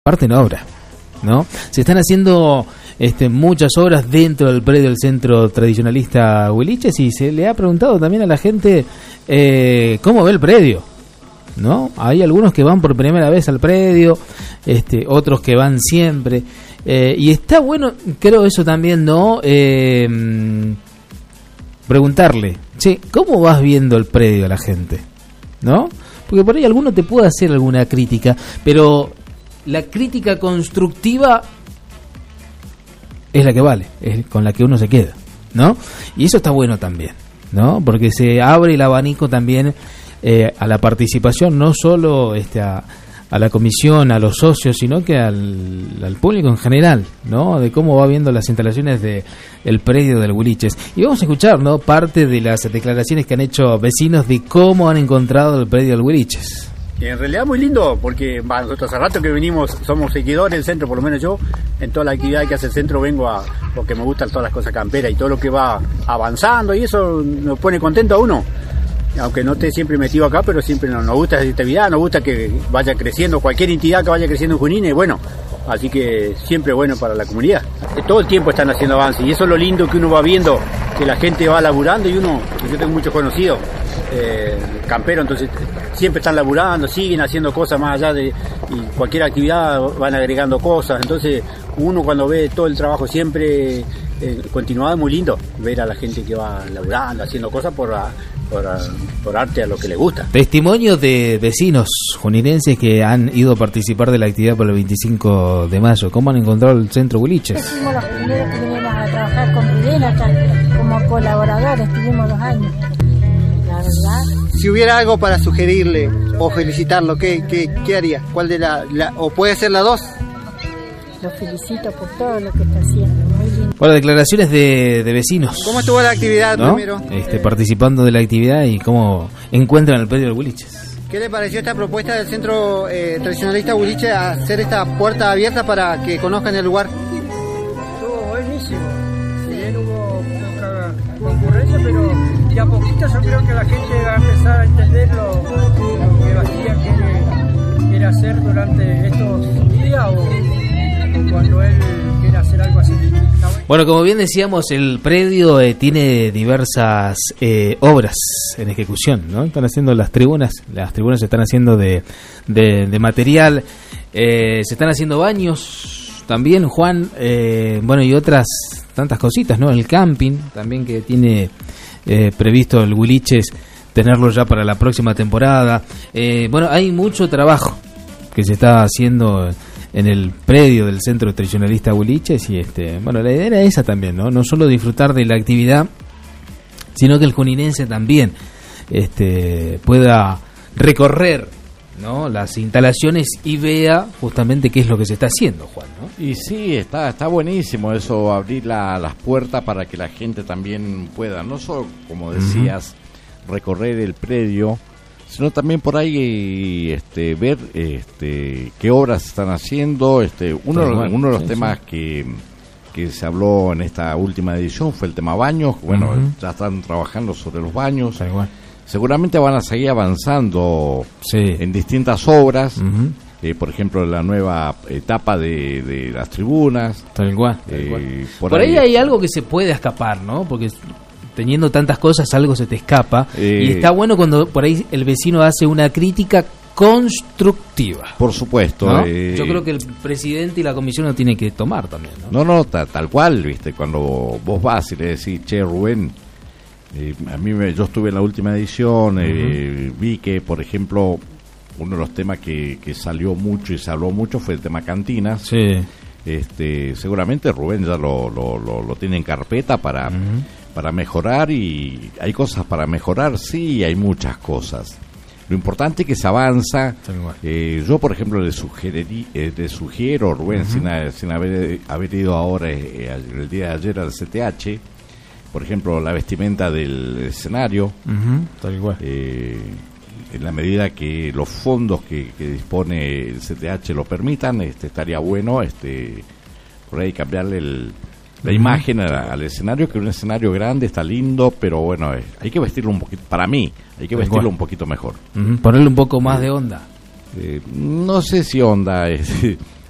parte en obra, ¿no? Se están haciendo muchas obras dentro del predio del Centro Tradicionalista Huiliches, y se le ha preguntado también a la gente cómo ve el predio, ¿no? Hay algunos que van por primera vez al predio, otros que van siempre, y está bueno, creo eso también, ¿no? Preguntarle, che, ¿cómo vas viendo el predio a la gente? ¿No? Porque por ahí alguno te puede hacer alguna crítica, pero la crítica constructiva es la que vale, es con la que uno se queda, ¿no? Y eso está bueno también, ¿no? Porque se abre el abanico también a la participación, no solo a la comisión, a los socios, sino que al público en general, ¿no? De cómo va viendo las instalaciones del predio del Huiliches. Y vamos a escuchar, ¿no?, parte de las declaraciones que han hecho vecinos de cómo han encontrado el predio del Huiliches. En realidad muy lindo, porque nosotros hace rato que venimos, somos seguidores del centro, por lo menos yo, en toda la actividad que hace el centro vengo porque me gustan todas las cosas camperas y todo lo que va avanzando, y eso nos pone contento a uno. Aunque no esté siempre metido acá, pero siempre nos gusta esta actividad, nos gusta que vaya creciendo, cualquier entidad que vaya creciendo en Junín es bueno, así que siempre bueno para la comunidad. Todo el tiempo están haciendo avances, y eso es lo lindo que uno va viendo, que la gente va laburando, y yo tengo muchos conocidos, camperos, entonces siempre están laburando, siguen haciendo cosas más allá y cualquier actividad van agregando cosas, entonces uno cuando ve todo el trabajo siempre continuado, es muy lindo ver a la gente que va laburando, haciendo cosas por arte, a lo que le gusta. Testimonio de vecinos juninenses que han ido a participar de la actividad por el 25 de mayo. ¿Cómo han encontrado el Centro Huiliches? Fuimos los primeros que vinimos a trabajar con Rubén acá como colaboradores, estuvimos 2 años. La verdad. Si hubiera algo para sugerirle o felicitarlo, ¿qué haría? ¿Cuál de o puede ser la 2? Lo felicito por todo lo que está haciendo, muy lindo. Bueno, declaraciones de vecinos. ¿Cómo estuvo la actividad, ¿no?, primero? Participando de la actividad y cómo encuentran el predio del Huiliches. ¿Qué le pareció esta propuesta del Centro Tradicionalista Huiliches, hacer esta puerta abierta para que conozcan el lugar? Estuvo buenísimo. Si bien hubo poca concurrencia, pero de a poquito yo creo que la gente va a empezar a entender lo que Bastía quiere hacer durante estos días o cuando él quiere hacer algo así. Bueno, como bien decíamos, el predio tiene diversas obras en ejecución, ¿no? Están haciendo las tribunas se están haciendo de material, se están haciendo baños también, Juan, y otras tantas cositas, ¿no? El camping también, que tiene previsto el Huiliches tenerlo ya para la próxima temporada. Hay mucho trabajo que se está haciendo en el predio del Centro Tradicionalista Huiliches, y la idea era esa también, no solo disfrutar de la actividad, sino que el juninense también pueda recorrer, ¿no?, las instalaciones y vea justamente qué es lo que se está haciendo, Juan, ¿no? Y sí, está buenísimo eso, abrir las puertas para que la gente también pueda, no solo, como decías, recorrer el predio, sino también por ahí ver qué obras están haciendo. Uno de los temas que se habló en esta última edición fue el tema baños. Ya están trabajando sobre los baños. Seguramente van a seguir avanzando en distintas obras. Por ejemplo, la nueva etapa de las tribunas. Tal cual. Por ahí hay algo que se puede escapar, ¿no? Porque teniendo tantas cosas, algo se te escapa, y está bueno cuando por ahí el vecino hace una crítica constructiva. Por supuesto. ¿No? Yo creo que el presidente y la comisión lo tienen que tomar también, ¿no? No, tal cual, ¿viste? Cuando vos vas y le decís, che, Rubén, yo estuve en la última edición, vi que, por ejemplo, uno de los temas que salió mucho y se habló mucho fue el tema cantinas. Sí. Seguramente Rubén ya lo tiene en carpeta para mejorar, y hay cosas para mejorar, sí, hay muchas cosas. Lo importante es que se avanza. Yo, por ejemplo, le sugiero, Rubén, sin haber ido ahora el día de ayer al CTH, por ejemplo, la vestimenta del escenario, tal cual. En la medida que los fondos que dispone el CTH lo permitan, estaría bueno por ahí cambiarle la imagen al escenario, que es un escenario grande, está lindo, pero bueno, hay que vestirlo un poquito, para mí, hay que vestirlo un poquito mejor. Ponerle un poco más de onda. No sé si onda